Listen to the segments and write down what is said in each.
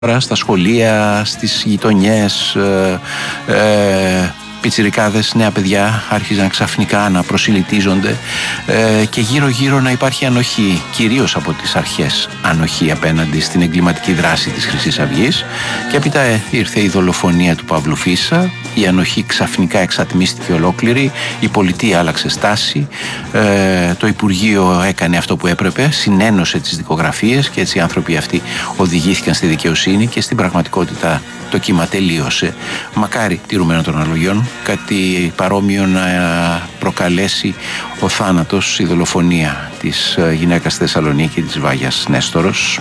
στα σχολεία, στις γειτονιές, πιτσιρικάδες, νέα παιδιά άρχιζαν ξαφνικά να προσιλητίζονται και γύρω γύρω να υπάρχει ανοχή, κυρίως από τις αρχές ανοχή απέναντι στην εγκληματική δράση της Χρυσής Αυγής, και έπειτα ήρθε η δολοφονία του Παύλου Φίσα, η ανοχή ξαφνικά εξατμίστηκε ολόκληρη, η πολιτεία άλλαξε στάση, το Υπουργείο έκανε αυτό που έπρεπε, συνένωσε τις δικογραφίες και έτσι οι άνθρωποι αυτοί οδηγήθηκαν στη δικαιοσύνη και στην πραγματικότητα το κύμα τελείωσε. Μακάρι, τηρουμένων των αναλογιών, κάτι παρόμοιο να προκαλέσει ο θάνατος, η δολοφονία της γυναίκας στη Θεσσαλονίκη, της Βάγιας Νέστορος.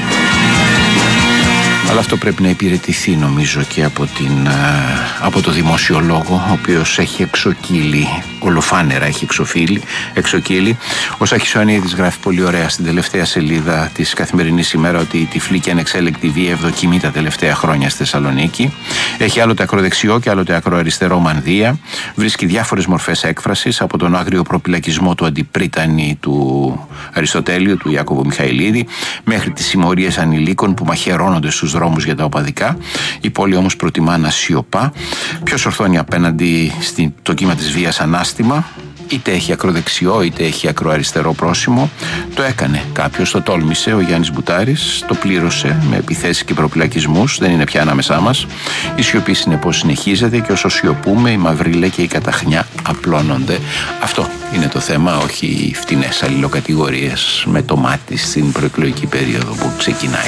Αλλά αυτό πρέπει να υπηρετηθεί, νομίζω, και από το δημοσιολόγο, ο οποίος έχει εξοκύλει, ολοφάνερα έχει εξοκύλει. Ο Σάκης Ιωαννίδης γράφει πολύ ωραία στην τελευταία σελίδα της Καθημερινής Ημέρα ότι η τυφλή και ανεξέλεκτη βία ευδοκιμεί τα τελευταία χρόνια στη Θεσσαλονίκη. Έχει άλλοτε ακροδεξιό και άλλοτε ακροαριστερό μανδύα. Βρίσκει διάφορες μορφές έκφρασης, από τον άγριο προπυλακισμό του αντιπρίτανη του Αριστοτέλειου, του Ιάκωβου Μιχαηλίδη, μέχρι τις συμμορίες ανηλίκων που μαχαιρώνονται στους δρόμους για τα οπαδικά. Η πόλη όμως προτιμά να σιωπά. Ποιος ορθώνει απέναντι στο κύμα της βίας ανάστημα? Είτε έχει ακροδεξιό είτε έχει ακροαριστερό πρόσημο. Το έκανε κάποιος, το τόλμησε, ο Γιάννης Μπουτάρης, το πλήρωσε με επιθέσεις και προπυλακισμούς, δεν είναι πια ανάμεσά μας. Η σιωπή συνεπώς συνεχίζεται και όσο σιωπούμε η μαυρίλα και η καταχνιά απλώνονται. Αυτό είναι το θέμα, όχι οι φτηνές αλληλοκατηγορίες με το μάτι στην προεκλογική περίοδο που ξεκινάει.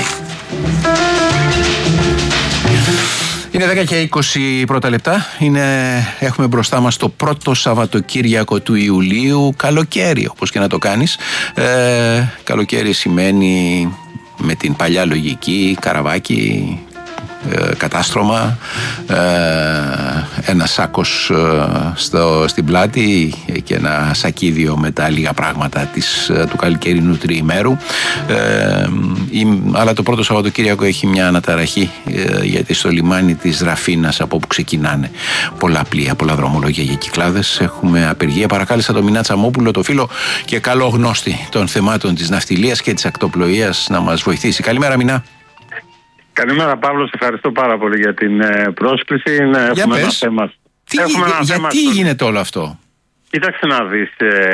Είναι 10 και 20 πρώτα λεπτά. Έχουμε μπροστά μας το πρώτο Σαββατοκύριακο του Ιουλίου. Καλοκαίρι, όπως και να το κάνεις. Καλοκαίρι σημαίνει, με την παλιά λογική, καραβάκι, κατάστρωμα, ένα σάκος στην πλάτη και ένα σακίδιο με τα λίγα πράγματα του καλοκαιρινού τριημέρου. Αλλά το πρώτο Σαββατοκύριακο έχει μια αναταραχή, γιατί στο λιμάνι της Δραφίνας, από όπου ξεκινάνε πολλά πλοία, πολλά δρομολόγια για Κυκλάδες, έχουμε απεργία. Παρακάλεσα τον Μινά Τσαμόπουλο, το φίλο και καλό γνώστη των θεμάτων της ναυτιλίας και της ακτοπλοείας, να μας βοηθήσει. Καλημέρα, Μινά. Καλημέρα, Παύλο. Σε ευχαριστώ πάρα πολύ για την πρόσκληση. Έχουμε ένα θέμα. Γιατί γίνεται όλο αυτό? Κοίταξε να δεις.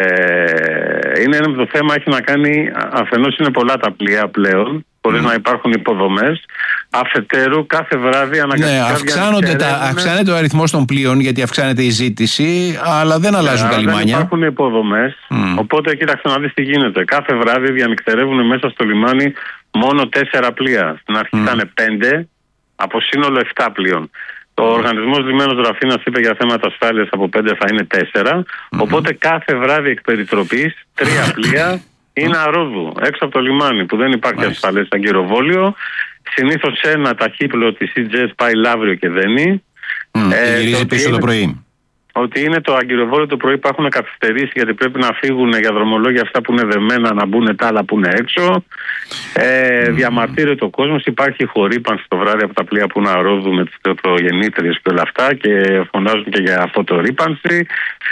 Το θέμα έχει να κάνει, αφενός είναι πολλά τα πλοία πλέον, χωρίς να υπάρχουν υποδομές. Αφετέρου, κάθε βράδυ αναγκαστικά αυξάνεται ο αριθμός των πλοίων, γιατί αυξάνεται η ζήτηση, αλλά δεν αλλάζουν τα λιμάνια. Δεν υπάρχουν υποδομές. Οπότε, κοίταξε να δεις τι γίνεται. Κάθε βράδυ διανυκτερεύουν μέσα στο λιμάνι μόνο 4 πλοία. Στην αρχή ήταν 5, από σύνολο 7 πλοίων. Ο Οργανισμός Λιμένος Δραφίνας είπε για θέματα ασφάλειας από 5 θα είναι 4. Οπότε κάθε βράδυ εκ περιτροπής 3 πλοία είναι αρόδου έξω από το λιμάνι, που δεν υπάρχει ασφαλές αγκυροβόλιο. Συνήθως ένα ταχύπλοο της EasyJet πάει Λαύριο και δένει. Γυρίζει πίσω το πρωί. Ότι είναι το αγκυροβόλιο το πρωί που έχουν καθυστερήσει, γιατί πρέπει να φύγουν για δρομολόγια αυτά που είναι δεμένα, να μπουν τα άλλα που είναι έξω. Διαμαρτύρεται ο κόσμος. Υπάρχει χορύπανση το βράδυ από τα πλοία που είναι αρρώδου με τις πρωτογεννήτριες και όλα αυτά, και φωνάζουν και για αυτό το ρύπανση.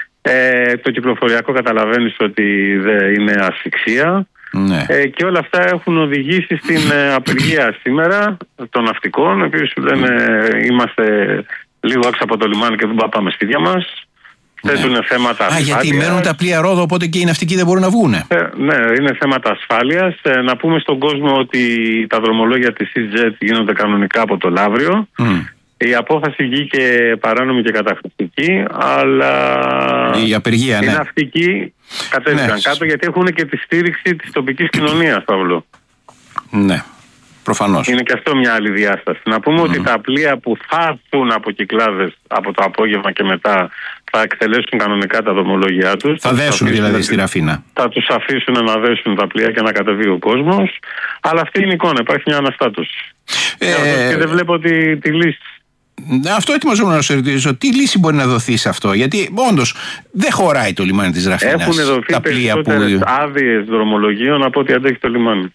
Το κυκλοφοριακό καταλαβαίνεις ότι δεν είναι ασφυξία. Και όλα αυτά έχουν οδηγήσει στην απεργία σήμερα των ναυτικών, οποίοι σου λένε είμαστε λίγο έξω από το λιμάνι και δεν πάμε σπίτια μας. Θέτουν θέματα ασφάλειας. Γιατί μένουν τα πλοία ρόδο, οπότε και οι ναυτικοί δεν μπορούν να βγουν. Ναι, είναι θέματα ασφάλειας. Να πούμε στον κόσμο ότι τα δρομολόγια της EasyJet γίνονται κανονικά από το Λαύριο. Η απόφαση βγήκε παράνομη και καταχρηστική, αλλά η απεργία, οι ναυτικοί κατέβηκαν κάτω, γιατί έχουν και τη στήριξη της τοπικής κοινωνίας, Παύλο. Ναι. Προφανώς. Είναι και αυτό μια άλλη διάσταση. Να πούμε ότι τα πλοία που θα έρθουν από Κυκλάδες από το απόγευμα και μετά θα εκτελέσουν κανονικά τα δρομολόγια τους. Θα δέσουν δηλαδή στη Ραφίνα. Θα τους αφήσουν να δέσουν τα πλοία και να κατεβεί ο κόσμος. Αλλά αυτή είναι η εικόνα. Υπάρχει μια αναστάτωση. Και δεν βλέπω τη λύση. Αυτό ετοιμαζόμουν να σου ρωτήσω. Τι λύση μπορεί να δοθεί σε αυτό? Γιατί όντως δεν χωράει το λιμάνι της Ραφίνας. Έχουν δοθεί περισσότερες άδειες δρομολογίων από ό,τι αντέχει το λιμάνι.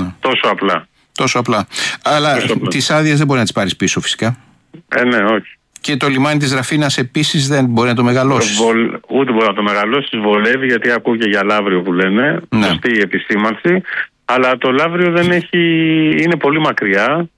Τόσο απλά. Αλλά τις άδειες δεν μπορεί να τις πάρεις πίσω, φυσικά. Ναι, όχι. Και το λιμάνι της Ραφίνας επίσης δεν μπορεί να το μεγαλώσει. Ούτε μπορεί να το μεγαλώσει. Βολεύει, γιατί ακούγεται για Λαύριο που λένε. Σωστή η επισήμανση. Αλλά το Λαύριο δεν έχει, είναι πολύ μακριά.